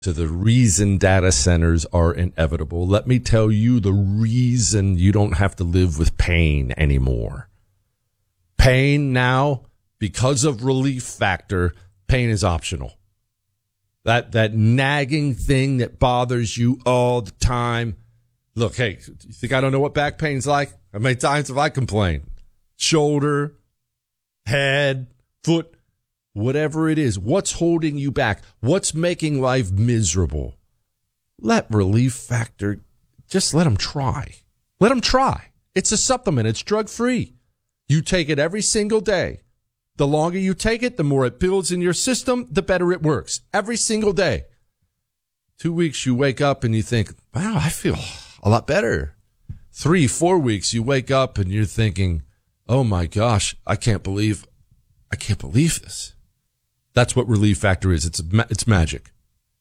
to the reason data centers are inevitable. Let me tell you the reason you don't have to live with pain anymore. Pain now, because of Relief Factor, pain is optional. That nagging thing that bothers you all the time. Look, hey, you think I don't know what back pain's like? How many times have I complained? Shoulder, head, foot, whatever it is. What's holding you back? What's making life miserable? Let Relief Factor, just let them try. Let them try. It's a supplement. It's drug-free. You take it every single day. The longer you take it, the more it builds in your system, the better it works. Every single day. 2 weeks, you wake up and you think, wow, I feel a lot better. 3-4 weeks, you wake up and you're thinking, oh my gosh, I can't believe this. That's what Relief Factor is. It's magic.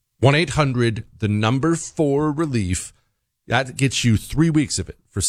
1-800-4-RELIEF. That gets you 3 weeks of it for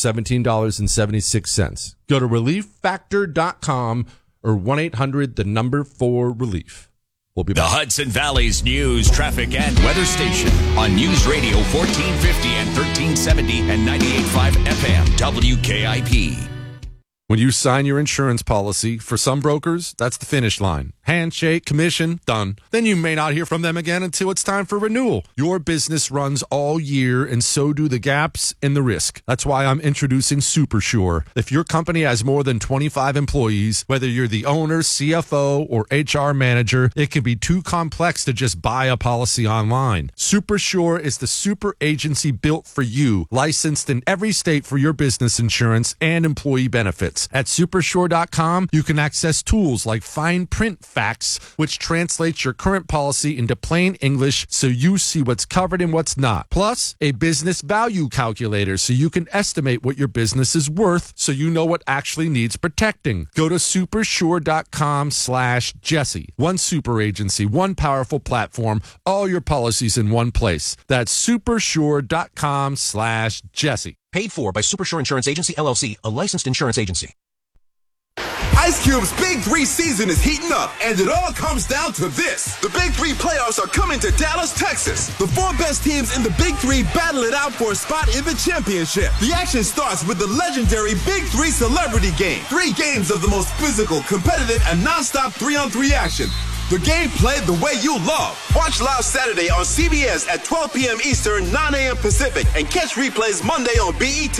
$17.76. Go to relieffactor.com or 1-800-4-RELIEF. We'll be back. The Hudson Valley's news, traffic, and weather station on News Radio 1450 and 1370 and 98.5 FM WKIP. When you sign your insurance policy, for some brokers, that's the finish line. Handshake, commission, done. Then you may not hear from them again until it's time for renewal. Your business runs all year, and so do the gaps and the risk. That's why I'm introducing SuperSure. If your company has more than 25 employees, whether you're the owner, CFO, or HR manager, it can be too complex to just buy a policy online. SuperSure is the super agency built for you, licensed in every state for your business insurance and employee benefits. At supersure.com, you can access tools like fine print facts, which translates your current policy into plain English so you see what's covered and what's not. Plus, a business value calculator so you can estimate what your business is worth so you know what actually needs protecting. Go to supersure.com/Jesse. One super agency, one powerful platform, all your policies in one place. That's supersure.com/Jesse. Paid for by Supersure Insurance Agency, LLC, a licensed insurance agency. Ice Cube's Big 3 season is heating up, and it all comes down to this. The Big 3 playoffs are coming to Dallas, Texas. The 4 best teams in the Big 3 battle it out for a spot in the championship. The action starts with the legendary Big 3 Celebrity Game. 3 games of the most physical, competitive, and non-stop 3-on-3 action. The game played the way you love. Watch live Saturday on CBS at 12 p.m. Eastern, 9 a.m. Pacific, and catch replays Monday on BET.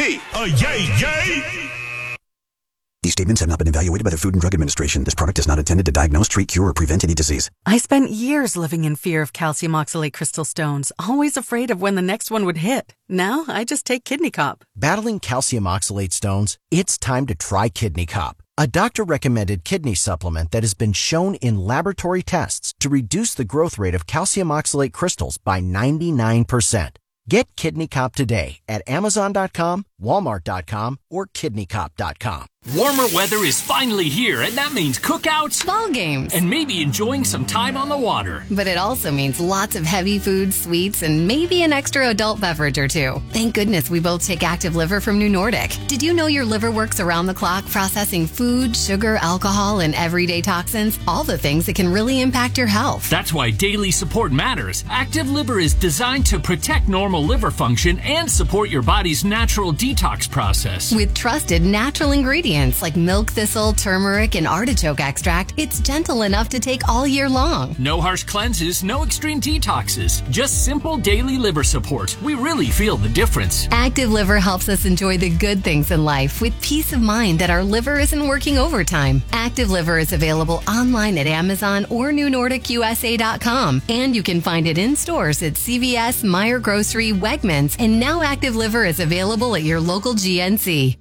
Yay! These statements have not been evaluated by the Food and Drug Administration. This product is not intended to diagnose, treat, cure, or prevent any disease. I spent years living in fear of calcium oxalate crystal stones, always afraid of when the next one would hit. Now, I just take Kidney Cop. Battling calcium oxalate stones? It's time to try Kidney Cop, a doctor-recommended kidney supplement that has been shown in laboratory tests to reduce the growth rate of calcium oxalate crystals by 99%. Get Kidney Cop today at Amazon.com, Walmart.com, or KidneyCop.com. Warmer weather is finally here, and that means cookouts, ball games, and maybe enjoying some time on the water. But it also means lots of heavy foods, sweets, and maybe an extra adult beverage or two. Thank goodness we both take Active Liver from New Nordic. Did you know your liver works around the clock processing food, sugar, alcohol, and everyday toxins? All the things that can really impact your health. That's why daily support matters. Active Liver is designed to protect normal liver function and support your body's natural detox process. With trusted natural ingredients like milk thistle, turmeric, and artichoke extract, it's gentle enough to take all year long. No harsh cleanses, no extreme detoxes, just simple daily liver support. We really feel the difference. Active Liver helps us enjoy the good things in life with peace of mind that our liver isn't working overtime. Active Liver is available online at Amazon or NewNordicUSA.com, and you can find it in stores at CVS, Meijer Grocery, Wegmans, and now Active Liver is available at your local GNC.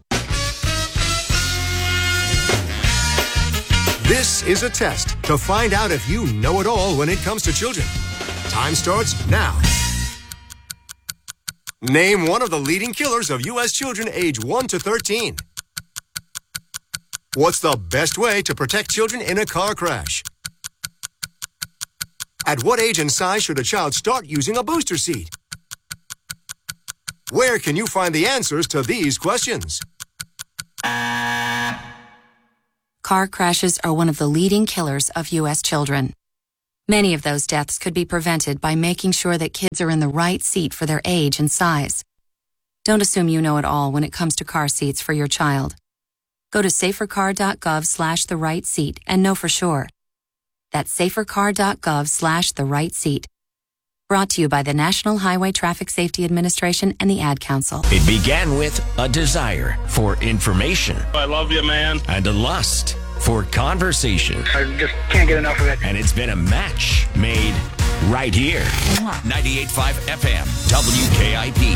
This is a test to find out if you know it all when it comes to children. Time starts now. Name one of the leading killers of U.S. children age 1 to 13. What's the best way to protect children in a car crash? At what age and size should a child start using a booster seat? Where can you find the answers to these questions? Car crashes are one of the leading killers of U.S. children. Many of those deaths could be prevented by making sure that kids are in the right seat for their age and size. Don't assume you know it all when it comes to car seats for your child. Go to safercar.gov/the-right-seat and know for sure. That's safercar.gov/the-right-seat. Brought to you by the National Highway Traffic Safety Administration and the Ad Council. It began with a desire for information. I love you, man. And a lust for conversation. I just can't get enough of it. And it's been a match made right here. 98.5 FM, WKIP.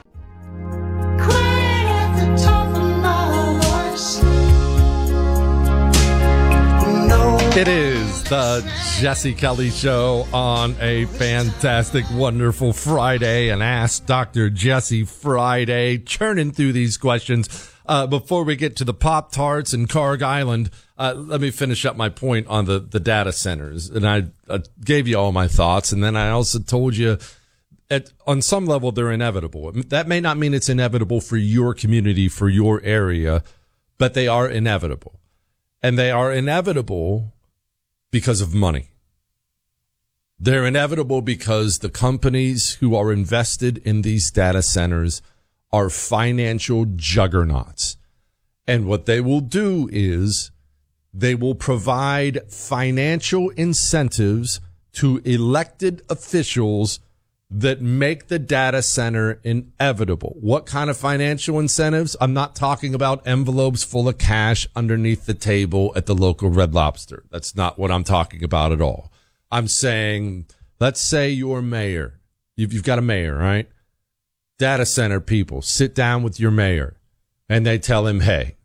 It is the Jesse Kelly Show on a fantastic, wonderful Friday, and Ask Dr. Jesse Friday, churning through these questions. Before we get to the Pop-Tarts and Carg Island, let me finish up my point on the data centers. And I gave you all my thoughts, and then I also told you on some level they're inevitable. That may not mean it's inevitable for your community, for your area, but they are inevitable. And they are inevitable because of money. They're inevitable because the companies who are invested in these data centers are financial juggernauts. And what they will do is they will provide financial incentives to elected officials that make the data center inevitable. What kind of financial incentives? I'm not talking about envelopes full of cash underneath the table at the local Red Lobster. That's not what I'm talking about at all. I'm saying, let's say you're mayor. You've got a mayor, right? Data center people sit down with your mayor and they tell him, hey,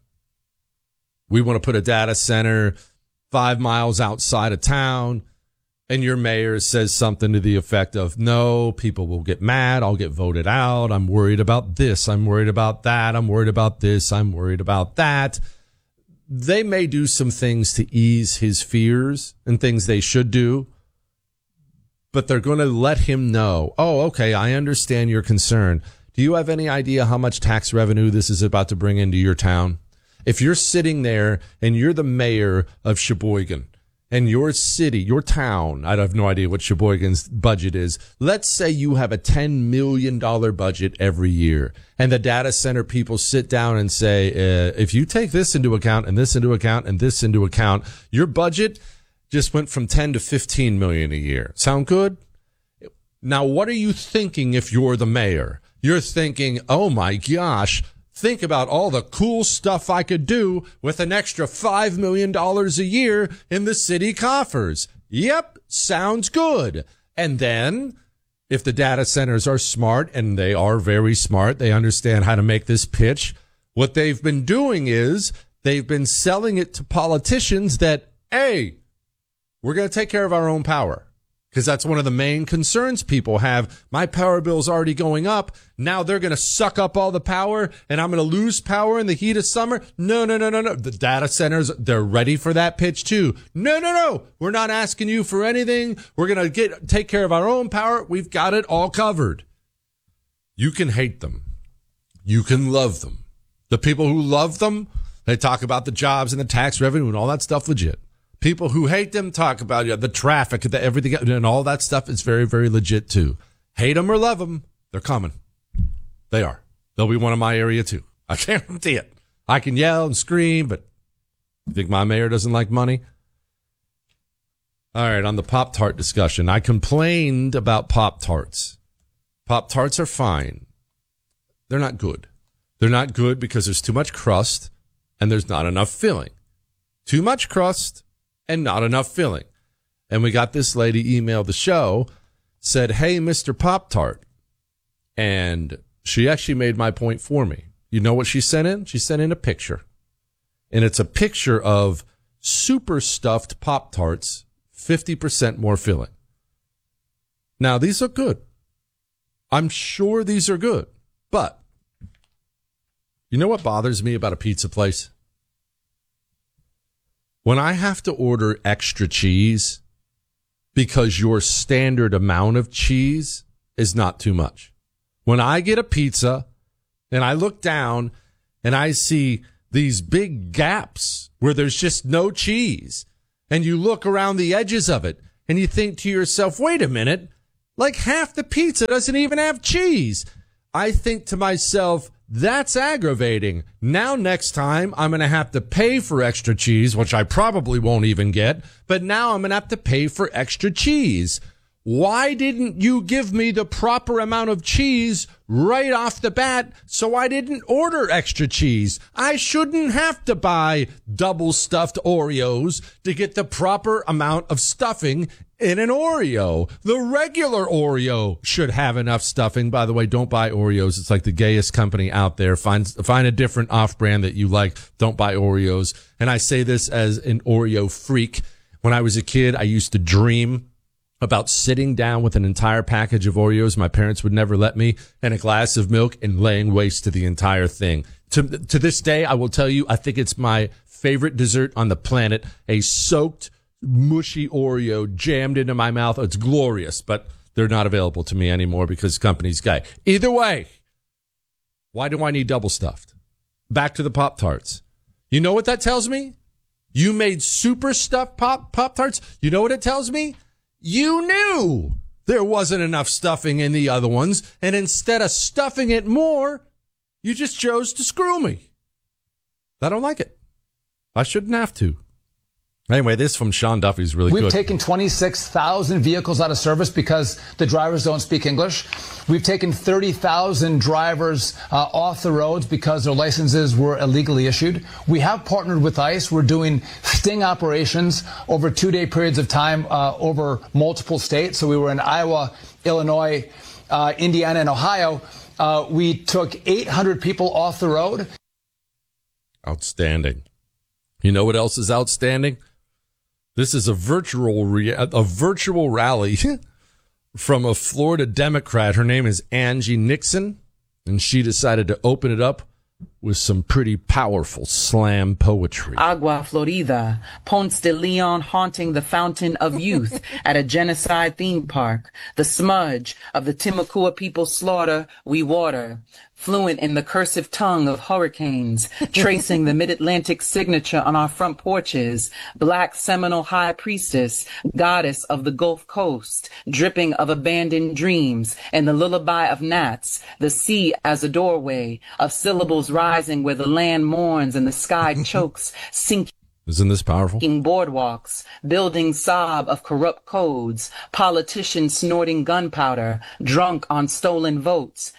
we want to put a data center 5 miles outside of town. And your mayor says something to the effect of, no, people will get mad. I'll get voted out. I'm worried about this. I'm worried about that. I'm worried about this. I'm worried about that. They may do some things to ease his fears and things they should do, but they're going to let him know, oh, okay, I understand your concern. Do you have any idea how much tax revenue this is about to bring into your town? If you're sitting there and you're the mayor of Sheboygan, and your city, your town, I have no idea what Sheboygan's budget is. Let's say you have a $10 million budget every year, and the data center people sit down and say, if you take this into account and this into account and this into account, your budget just went from 10 to 15 million a year. Sound good? Now, what are you thinking if you're the mayor? You're thinking, oh my gosh, think about all the cool stuff I could do with an extra $5 million a year in the city coffers. Yep, sounds good. And then, if the data centers are smart, and they are very smart, they understand how to make this pitch, what they've been doing is they've been selling it to politicians that, hey, we're going to take care of our own power. Because that's one of the main concerns people have. My power bill's already going up. Now they're going to suck up all the power and I'm going to lose power in the heat of summer. No. The data centers, they're ready for that pitch too. No. We're not asking you for anything. We're going to take care of our own power. We've got it all covered. You can hate them. You can love them. The people who love them, they talk about the jobs and the tax revenue and all that stuff legit. People who hate them talk about the traffic, the everything, and all that stuff is very, very legit too. Hate them or love them, they're coming. They are. They'll be one in my area too. I guarantee it. I can yell and scream, but you think my mayor doesn't like money? All right, on the Pop-Tart discussion, I complained about Pop-Tarts. Pop-Tarts are fine. They're not good. They're not good because there's too much crust and there's not enough filling. Too much crust and not enough filling. And we got this lady email the show, said, hey, Mr. Pop-Tart. And she actually made my point for me. You know what she sent in? She sent in a picture. And it's a picture of super stuffed Pop-Tarts, 50% more filling. Now, these are good. I'm sure these are good. But you know what bothers me about a pizza place? When I have to order extra cheese because your standard amount of cheese is not too much. When I get a pizza and I look down and I see these big gaps where there's just no cheese, and you look around the edges of it and you think to yourself, wait a minute, like half the pizza doesn't even have cheese. I think to myself, that's aggravating. Now next time I'm going to have to pay for extra cheese, which I probably won't even get, but now I'm going to have to pay for extra cheese. Why didn't you give me the proper amount of cheese right off the bat so I didn't order extra cheese? I shouldn't have to buy double stuffed Oreos to get the proper amount of stuffing in an Oreo. The regular Oreo should have enough stuffing. By the way, don't buy Oreos. It's like the gayest company out there. Find a different off-brand that you like. Don't buy Oreos. And I say this as an Oreo freak. When I was a kid, I used to dream about sitting down with an entire package of Oreos. My parents would never let me, and a glass of milk, and laying waste to the entire thing. To this day, I will tell you, I think it's my favorite dessert on the planet. A soaked, mushy Oreo jammed into my mouth. It's glorious, but they're not available to me anymore because company's gay. Either way, why do I need double stuffed? Back to the Pop-Tarts. You know what that tells me? You made super stuffed Pop-Tarts. You know what it tells me? You knew there wasn't enough stuffing in the other ones, and instead of stuffing it more, you just chose to screw me. I don't like it. I shouldn't have to. Anyway, this from Sean Duffy's really good. We've taken 26,000 vehicles out of service because the drivers don't speak English. We've taken 30,000 drivers off the roads because their licenses were illegally issued. We have partnered with ICE. We're doing sting operations over 2-day periods of time over multiple states. So we were in Iowa, Illinois, Indiana, and Ohio. We took 800 people off the road. Outstanding. You know what else is outstanding? This is a virtual rally from a Florida Democrat. Her name is Angie Nixon, and she decided to open it up with some pretty powerful slam poetry. Agua Florida, Ponce de Leon haunting the fountain of youth at a genocide theme park. The smudge of the Timucua people slaughter, we water. Fluent in the cursive tongue of hurricanes, tracing the mid-Atlantic signature on our front porches. Black Seminole high priestess, goddess of the Gulf Coast, dripping of abandoned dreams, and the lullaby of gnats. The sea as a doorway, of syllables rising where the land mourns and the sky chokes, sinking. Isn't this powerful? Boardwalks, building sob of corrupt codes, politicians snorting gunpowder, drunk on stolen votes.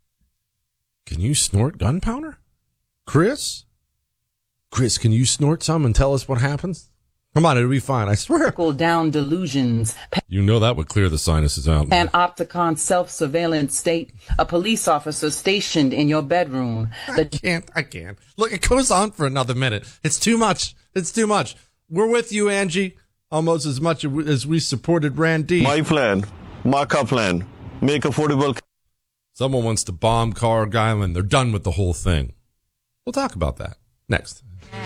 Can you snort gunpowder? Chris, can you snort some and tell us what happens? Come on, it'll be fine, I swear. Down delusions. You know that would clear the sinuses out. An Opticon self-surveillance state. A police officer stationed in your bedroom. I can't. Look, it goes on for another minute. It's too much. We're with you, Angie, almost as much as we supported Randy. My plan, Markup plan, make affordable. Someone wants to bomb Carg Island. They're done with the whole thing. We'll talk about that next.